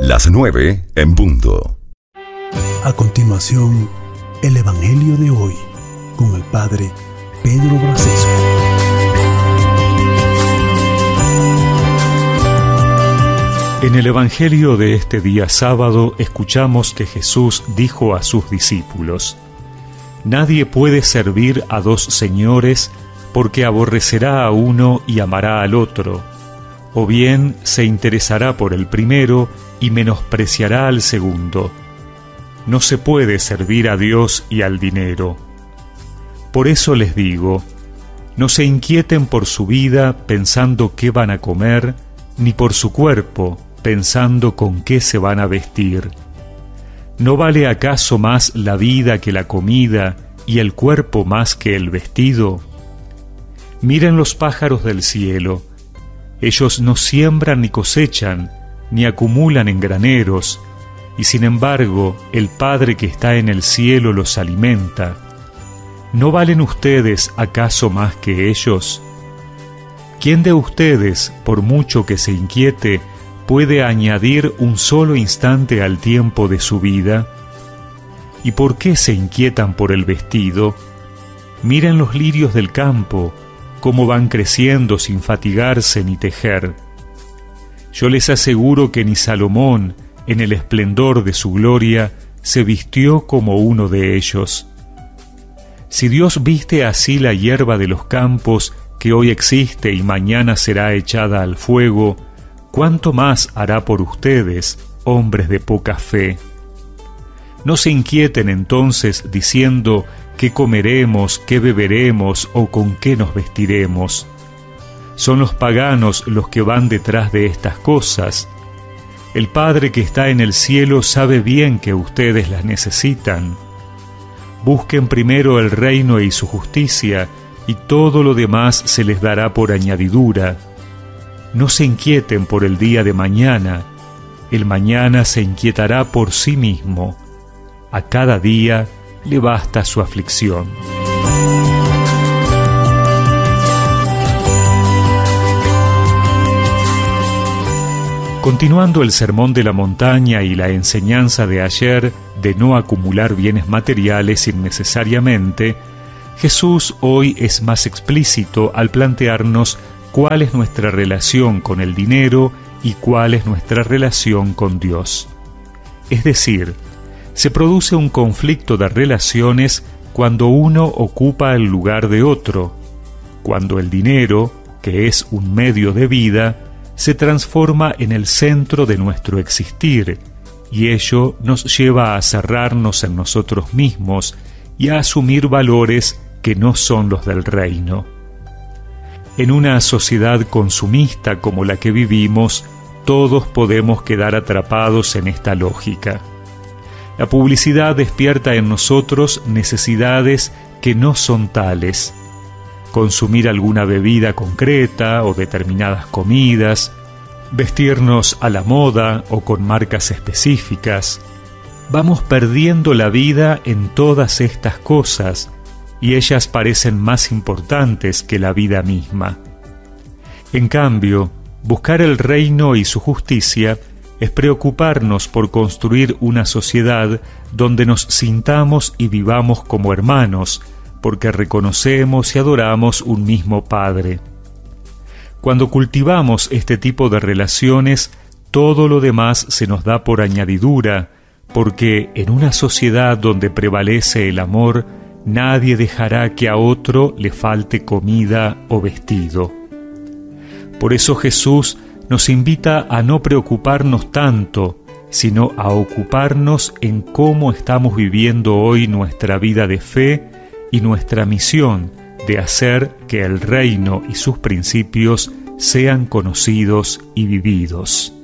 Las 9 en punto. A continuación, el Evangelio de hoy, con el Padre Pedro Bracesco. En el Evangelio de este día sábado escuchamos que Jesús dijo a sus discípulos: «Nadie puede servir a dos señores, porque aborrecerá a uno y amará al otro, o bien se interesará por el primero y menospreciará al segundo. No se puede servir a Dios y al dinero. Por eso les digo, no se inquieten por su vida pensando qué van a comer, ni por su cuerpo pensando con qué se van a vestir. ¿No vale acaso más la vida que la comida y el cuerpo más que el vestido? Miren los pájaros del cielo. Ellos no siembran ni cosechan, ni acumulan en graneros, y sin embargo el Padre que está en el cielo los alimenta. ¿No valen ustedes acaso más que ellos? ¿Quién de ustedes, por mucho que se inquiete, puede añadir un solo instante al tiempo de su vida? ¿Y por qué se inquietan por el vestido? Miren los lirios del campo, cómo van creciendo sin fatigarse ni tejer. Yo les aseguro que ni Salomón, en el esplendor de su gloria, se vistió como uno de ellos. Si Dios viste así la hierba de los campos, que hoy existe y mañana será echada al fuego, ¿cuánto más hará por ustedes, hombres de poca fe? No se inquieten entonces diciendo qué comeremos, qué beberemos o con qué nos vestiremos. Son los paganos los que van detrás de estas cosas. El Padre que está en el cielo sabe bien que ustedes las necesitan. Busquen primero el reino y su justicia, y todo lo demás se les dará por añadidura. No se inquieten por el día de mañana. El mañana se inquietará por sí mismo. A cada día le basta su aflicción». Continuando el sermón de la montaña y la enseñanza de ayer de no acumular bienes materiales innecesariamente, Jesús hoy es más explícito al plantearnos cuál es nuestra relación con el dinero y cuál es nuestra relación con Dios. Es decir, se produce un conflicto de relaciones cuando uno ocupa el lugar de otro, cuando el dinero, que es un medio de vida, se transforma en el centro de nuestro existir, y ello nos lleva a cerrarnos en nosotros mismos y a asumir valores que no son los del reino. En una sociedad consumista como la que vivimos, todos podemos quedar atrapados en esta lógica. La publicidad despierta en nosotros necesidades que no son tales. Consumir alguna bebida concreta o determinadas comidas, vestirnos a la moda o con marcas específicas. Vamos perdiendo la vida en todas estas cosas y ellas parecen más importantes que la vida misma. En cambio, buscar el reino y su justicia es preocuparnos por construir una sociedad donde nos sintamos y vivamos como hermanos, porque reconocemos y adoramos un mismo Padre. Cuando cultivamos este tipo de relaciones, todo lo demás se nos da por añadidura, porque en una sociedad donde prevalece el amor, nadie dejará que a otro le falte comida o vestido. Por eso Jesús nos invita a no preocuparnos tanto, sino a ocuparnos en cómo estamos viviendo hoy nuestra vida de fe y nuestra misión de hacer que el reino y sus principios sean conocidos y vividos.